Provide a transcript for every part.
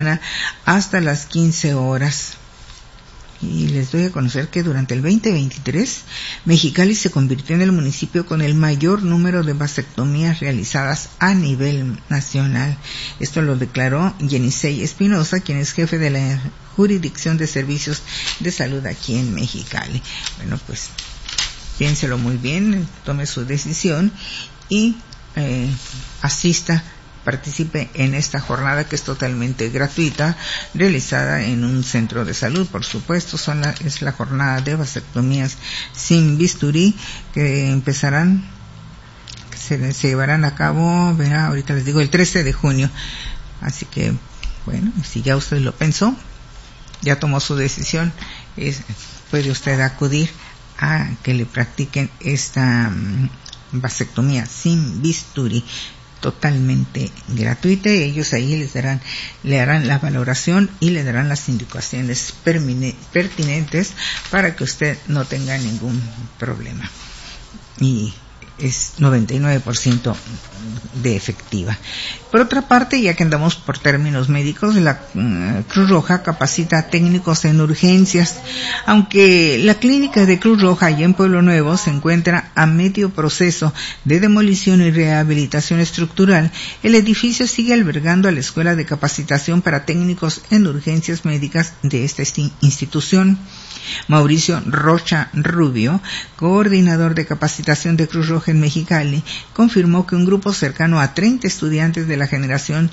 mañana hasta las 15 horas. Y les doy a conocer que durante el 2023, Mexicali se convirtió en el municipio con el mayor número de vasectomías realizadas a nivel nacional. Esto lo declaró Yenisei Espinosa, quien es jefe de la Jurisdicción de Servicios de Salud aquí en Mexicali. Bueno, pues piénselo muy bien, tome su decisión y asista, participe en esta jornada que es totalmente gratuita, realizada en un centro de salud. Por supuesto, es la jornada de vasectomías sin bisturí que empezarán, que se llevarán a cabo, verá, ahorita les digo, el 13 de junio. Así que, bueno, si ya usted lo pensó, ya tomó su decisión, puede usted acudir a que le practiquen esta vasectomía sin bisturí, totalmente gratuita, y ellos ahí le harán la valoración y le darán las indicaciones pertinentes para que usted no tenga ningún problema. Y es 99% de efectiva. Por otra parte, ya que andamos por términos médicos, la Cruz Roja capacita a técnicos en urgencias. Aunque la clínica de Cruz Roja allá en Pueblo Nuevo se encuentra a medio proceso de demolición y rehabilitación estructural, el edificio sigue albergando a la Escuela de Capacitación para Técnicos en Urgencias Médicas de esta institución. Mauricio Rocha Rubio, coordinador de capacitación de Cruz Roja en Mexicali, confirmó que un grupo cercano a 30 estudiantes de la generación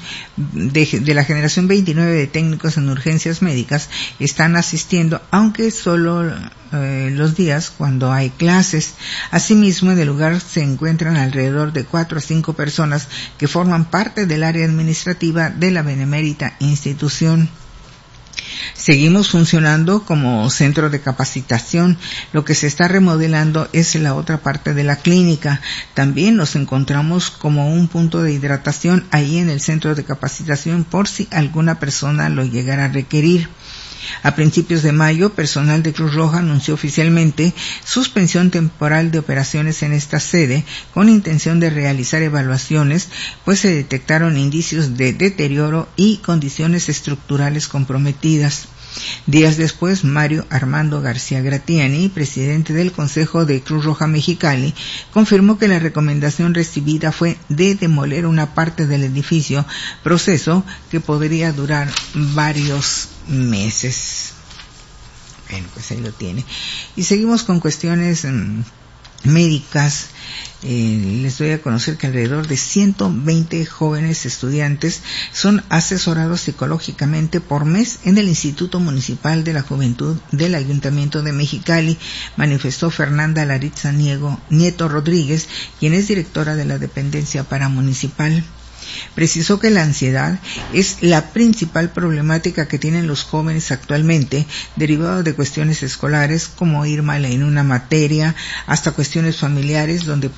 29 de técnicos en urgencias médicas están asistiendo, aunque solo los días cuando hay clases. Asimismo, en el lugar se encuentran alrededor de 4 a 5 personas que forman parte del área administrativa de la benemérita institución. Seguimos funcionando como centro de capacitación. Lo que se está remodelando es la otra parte de la clínica. También nos encontramos como un punto de hidratación ahí en el centro de capacitación por si alguna persona lo llegara a requerir. A principios de mayo, personal de Cruz Roja anunció oficialmente suspensión temporal de operaciones en esta sede con intención de realizar evaluaciones, pues se detectaron indicios de deterioro y condiciones estructurales comprometidas. Días después, Mario Armando García Gratiani, presidente del Consejo de Cruz Roja Mexicali, confirmó que la recomendación recibida fue de demoler una parte del edificio, proceso que podría durar varios meses. Bueno, pues ahí lo tiene. Y seguimos con cuestiones médicas. Les doy a conocer que alrededor de 120 jóvenes estudiantes son asesorados psicológicamente por mes en el Instituto Municipal de la Juventud del Ayuntamiento de Mexicali, manifestó Fernanda Laritza Nieto Rodríguez, quien es directora de la dependencia paramunicipal. Precisó que la ansiedad es la principal problemática que tienen los jóvenes actualmente, derivado de cuestiones escolares como ir mal en una materia, hasta cuestiones familiares donde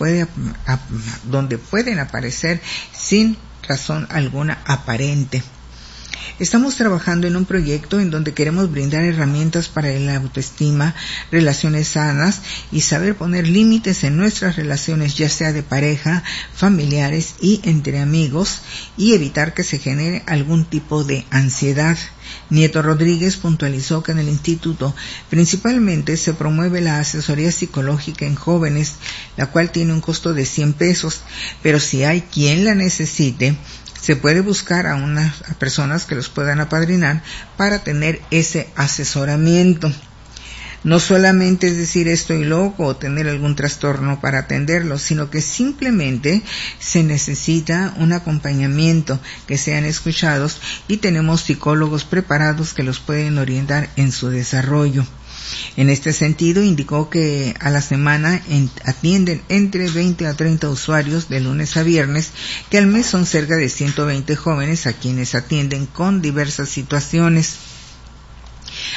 pueden aparecer sin razón alguna aparente. Estamos trabajando en un proyecto en donde queremos brindar herramientas para la autoestima, relaciones sanas y saber poner límites en nuestras relaciones, ya sea de pareja, familiares y entre amigos, y evitar que se genere algún tipo de ansiedad. Nieto Rodríguez puntualizó que en el instituto principalmente se promueve la asesoría psicológica en jóvenes, la cual tiene un costo de 100 pesos, pero si hay quien la necesite, se puede buscar a personas que los puedan apadrinar para tener ese asesoramiento. No solamente es decir estoy loco o tener algún trastorno para atenderlo, sino que simplemente se necesita un acompañamiento, que sean escuchados, y tenemos psicólogos preparados que los pueden orientar en su desarrollo. En este sentido, indicó que a la semana atienden entre 20 a 30 usuarios de lunes a viernes, que al mes son cerca de 120 jóvenes a quienes atienden con diversas situaciones.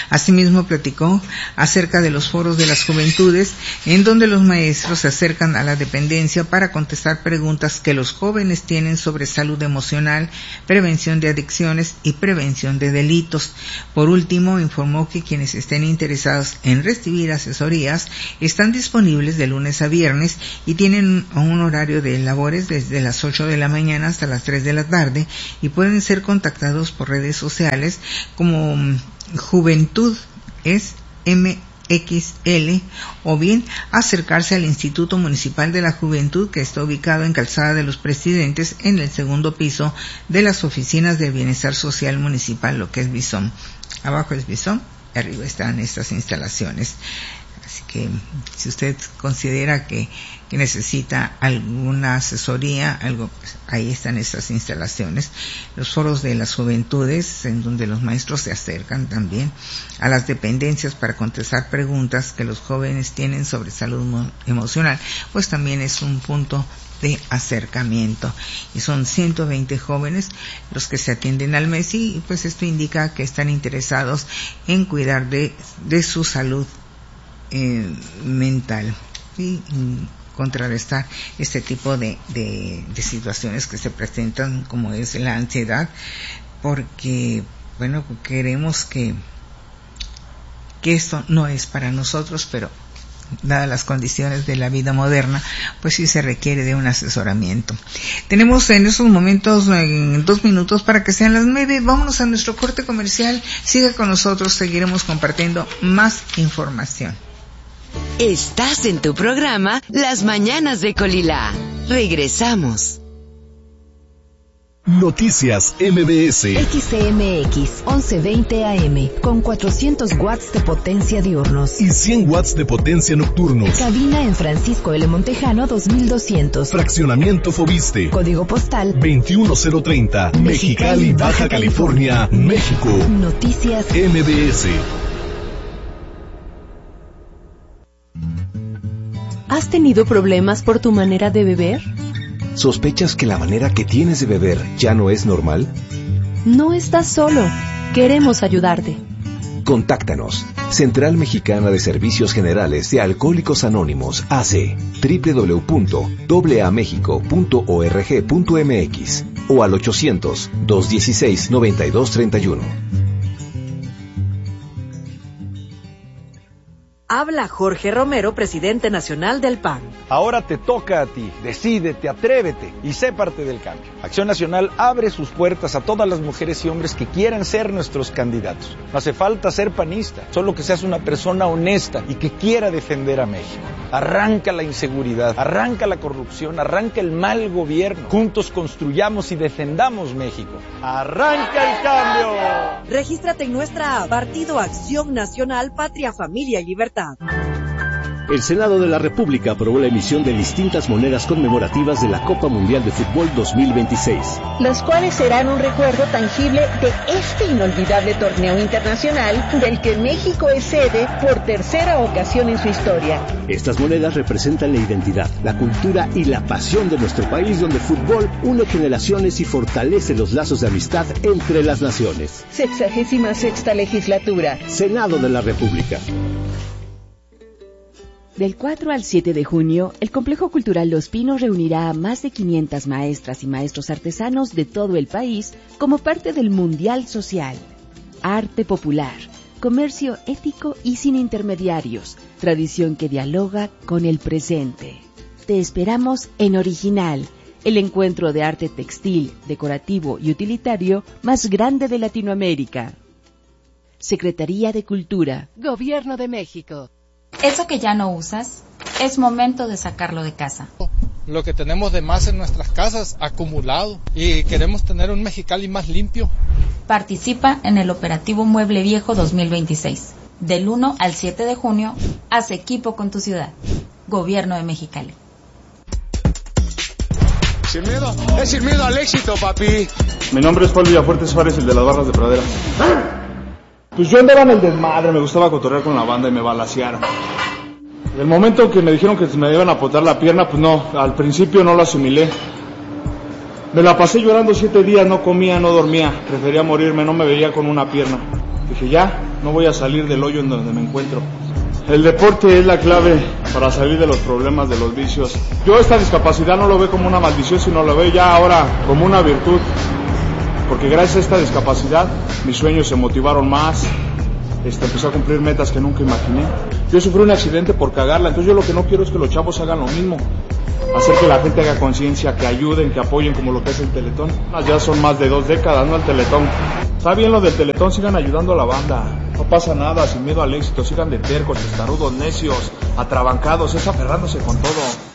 Asimismo, platicó acerca de los foros de las juventudes, en donde los maestros se acercan a la dependencia para contestar preguntas que los jóvenes tienen sobre salud emocional, prevención de adicciones y prevención de delitos. Por último, informó que quienes estén interesados en recibir asesorías están disponibles de lunes a viernes y tienen un horario de labores desde las 8 de la mañana hasta las 3 de la tarde y pueden ser contactados por redes sociales como Juventud es MXL o bien acercarse al Instituto Municipal de la Juventud, que está ubicado en Calzada de los Presidentes en el segundo piso de las oficinas del Bienestar Social Municipal, lo que es Bison. Abajo es Bison, arriba están estas instalaciones. Así que si usted considera que necesita alguna asesoría, algo, pues ahí están estas instalaciones. Los foros de las juventudes, en donde los maestros se acercan también a las dependencias para contestar preguntas que los jóvenes tienen sobre salud emocional, pues también es un punto de acercamiento. Y son 120 jóvenes los que se atienden al mes y pues esto indica que están interesados en cuidar de su salud mental y contrarrestar este tipo de situaciones que se presentan, como es la ansiedad, porque bueno, queremos que esto no es para nosotros, pero dadas las condiciones de la vida moderna, pues sí se requiere de un asesoramiento. Tenemos en estos momentos 2 minutos para que sean las 9. Vámonos a nuestro corte comercial. Siga con nosotros, seguiremos compartiendo más información. Estás en tu programa Las Mañanas de Colila. Regresamos. Noticias MBS. XCMX 1120 AM con 400 watts de potencia diurnos y 100 watts de potencia nocturnos. Cabina en Francisco L. Montejano 2200. Fraccionamiento Fobiste. Código postal 21030. Mexicali, Baja California, México. Noticias MBS. ¿Has tenido problemas por tu manera de beber? ¿Sospechas que la manera que tienes de beber ya no es normal? No estás solo. Queremos ayudarte. Contáctanos. Central Mexicana de Servicios Generales de Alcohólicos Anónimos, AC, www.aamexico.org.mx o al 800-216-9231. Habla Jorge Romero, presidente nacional del PAN. Ahora te toca a ti, decídete, atrévete y sé parte del cambio. Acción Nacional abre sus puertas a todas las mujeres y hombres que quieran ser nuestros candidatos. No hace falta ser panista, solo que seas una persona honesta y que quiera defender a México. Arranca la inseguridad, arranca la corrupción, arranca el mal gobierno. Juntos construyamos y defendamos México. ¡Arranca el cambio! Regístrate en nuestra app, Partido Acción Nacional, Patria, Familia y Libertad. El Senado de la República aprobó la emisión de distintas monedas conmemorativas de la Copa Mundial de Fútbol 2026. Las cuales serán un recuerdo tangible de este inolvidable torneo internacional del que México es sede por tercera ocasión en su historia. Estas monedas representan la identidad, la cultura y la pasión de nuestro país, donde el fútbol une generaciones y fortalece los lazos de amistad entre las naciones. 66ª legislatura. Senado de la República. Del 4 al 7 de junio, el Complejo Cultural Los Pinos reunirá a más de 500 maestras y maestros artesanos de todo el país como parte del Mundial Social. Arte popular, comercio ético y sin intermediarios, tradición que dialoga con el presente. Te esperamos en Original, el encuentro de arte textil, decorativo y utilitario más grande de Latinoamérica. Secretaría de Cultura. Gobierno de México. Eso que ya no usas, es momento de sacarlo de casa. Lo que tenemos de más en nuestras casas, acumulado, y queremos tener un Mexicali más limpio. Participa en el Operativo Mueble Viejo 2026. Del 1 al 7 de junio, haz equipo con tu ciudad. Gobierno de Mexicali. Sin miedo, es sin miedo al éxito, papi. Mi nombre es Pablo Villafuerte Suárez, el de las barras de pradera. Pues yo andaba en el desmadre, me gustaba cotorrear con la banda y me balacearon. El momento que me dijeron que me iban a botar la pierna, pues no, al principio no lo asimilé. Me la pasé llorando 7 días, no comía, no dormía, prefería morirme, no me veía con una pierna. Dije, ya, no voy a salir del hoyo en donde me encuentro. El deporte es la clave para salir de los problemas, de los vicios. Yo esta discapacidad no lo veo como una maldición, sino lo veo ya ahora como una virtud. Porque gracias a esta discapacidad, mis sueños se motivaron más, empecé a cumplir metas que nunca imaginé. Yo sufrí un accidente por cagarla, entonces yo lo que no quiero es que los chavos hagan lo mismo. Hacer que la gente haga conciencia, que ayuden, que apoyen, como lo que es el Teletón. Ya son más de 2 décadas, ¿no? El Teletón. Está bien lo del Teletón, sigan ayudando a la banda. No pasa nada, sin miedo al éxito, sigan de tercos, testarudos, necios, atrabancados, es aferrándose con todo.